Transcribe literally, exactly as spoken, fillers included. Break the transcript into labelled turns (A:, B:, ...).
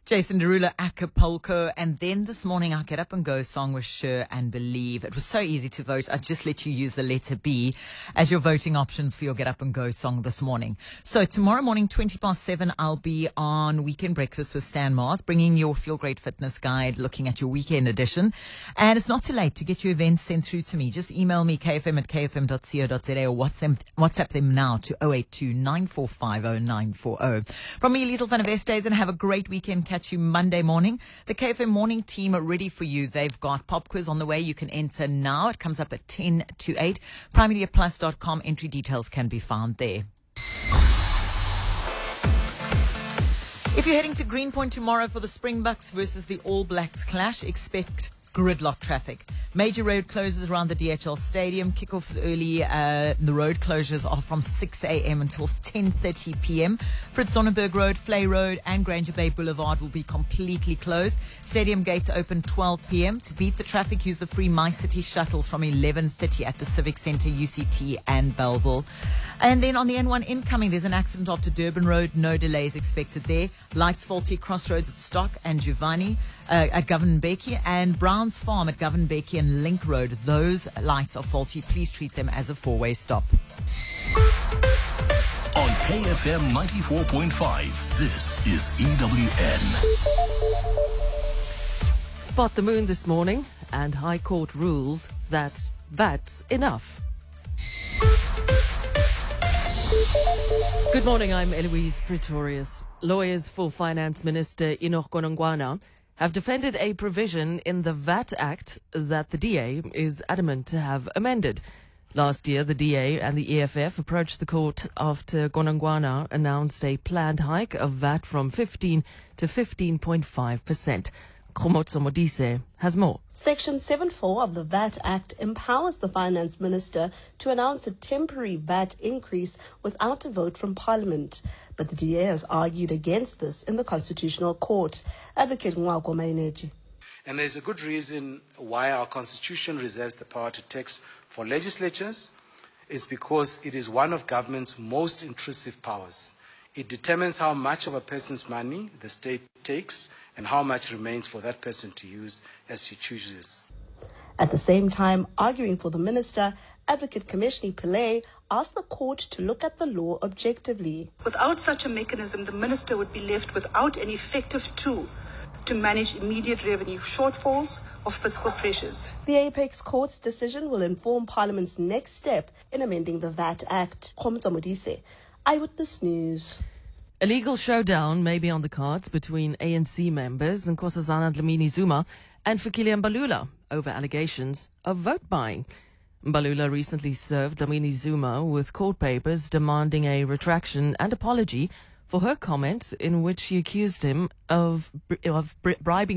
A: Jason Derulo, Acapulco, and then this morning our Get Up and Go song was Sure and Believe. It was so easy to vote. I just let you use the letter B as your voting options for your Get Up and Go song this morning. So tomorrow morning, twenty past seven, I'll be on Weekend Breakfast with Stan Mars, bringing your Feel Great Fitness Guide, looking at your weekend edition. And it's not too late to get your events sent through to me. Just email me, k f m at k f m dot co dot z a, or WhatsApp, WhatsApp them now to oh eight two, nine four five oh, nine four oh. From me, Liesl van der Westhuizen, and have a great weekend. Catch you Monday morning. The K F M morning team are ready for you. They've got pop quiz on the way. You can enter now. It comes up at ten to eight. prime media plus dot com. Entry details can be found there. If you're heading to Greenpoint tomorrow for the Springboks versus the All Blacks clash, expect gridlock traffic. Major road closures around the D H L Stadium. Kickoffs early. Uh, the road closures are from six a.m. until ten thirty p.m. Fritz Sonnenberg Road, Flay Road and Granger Bay Boulevard will be completely closed. Stadium gates open twelve p.m. To beat the traffic, use the free My City shuttles from eleven thirty at the Civic Centre, U C T and Belleville. And then on the N one incoming, there's an accident off to Durban Road. No delays expected there. Lights faulty, crossroads at Stock and Giovanni uh, at Govan-Becky, and Brown's Farm at Govan-Becky and Link Road. Those lights are faulty. Please treat them as a four-way stop.
B: On K F M ninety-four point five, this is E W N.
C: Spot the moon this morning, and High Court rules that that's enough. Good morning, I'm Eloise Pretorius. Lawyers for Finance Minister Enoch Godongwana have defended a provision in the V A T Act that the D A is adamant to have amended. Last year, the D A and the E F F approached the court after Godongwana announced a planned hike of V A T from fifteen to fifteen point five percent. Khomotso Modise has more.
D: Section seven four of the V A T Act empowers the Finance Minister to announce a temporary V A T increase without a vote from Parliament. But the D A has argued against this in the Constitutional Court. Advocate Nwako Maineji.
E: And there's a good reason why our Constitution reserves the power to tax for legislatures. It's because it is one of government's most intrusive powers. It determines how much of a person's money the state takes and how much remains for that person to use as she chooses.
D: At the same time, arguing for the minister, Advocate Kameshni Pillay asked the court to look at the law objectively.
F: Without such a mechanism, the minister would be left without an effective tool to manage immediate revenue shortfalls or fiscal pressures.
D: The Apex Court's decision will inform Parliament's next step in amending the V A T Act. Khomotso Modise, Eyewitness News.
C: A legal showdown may be on the cards between A N C members Nkosazana Dlamini-Zuma and Fikile Mbalula over allegations of vote buying. Mbalula recently served Dlamini-Zuma with court papers demanding a retraction and apology for her comments in which she accused him of, of bribing